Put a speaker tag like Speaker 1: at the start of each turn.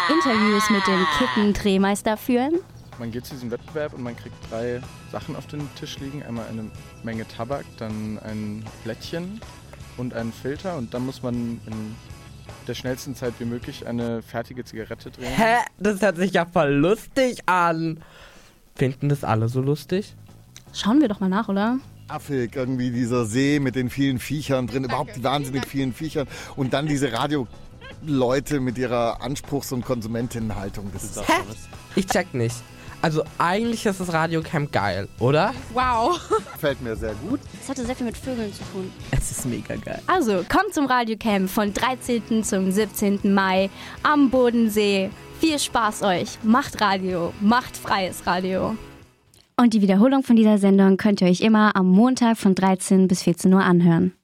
Speaker 1: Interviews mit dem Kippen-Drehmeister führen.
Speaker 2: Man geht zu diesem Wettbewerb und man kriegt 3 Sachen auf den Tisch liegen. Einmal eine Menge Tabak, dann ein Blättchen und einen Filter. Und dann muss man in der schnellsten Zeit wie möglich eine fertige Zigarette drehen.
Speaker 3: Hä? Das hört sich ja voll lustig an. Finden das alle so lustig?
Speaker 1: Schauen wir doch mal nach, oder?
Speaker 4: Affig, irgendwie dieser See mit den vielen Viechern drin, überhaupt die wahnsinnig vielen Viechern. Und dann diese Radioleute mit ihrer Anspruchs- und Konsumentinnenhaltung. Das ist
Speaker 3: Hä? Ich check nicht. Also eigentlich ist das Radiocamp geil, oder?
Speaker 5: Wow.
Speaker 4: Gefällt mir sehr gut.
Speaker 1: Das hatte sehr viel mit Vögeln zu tun.
Speaker 3: Es ist mega geil.
Speaker 1: Also, kommt zum Radiocamp von 13. zum 17. Mai am Bodensee. Viel Spaß euch. Macht Radio. Macht freies Radio. Und die Wiederholung von dieser Sendung könnt ihr euch immer am Montag von 13 bis 14 Uhr anhören.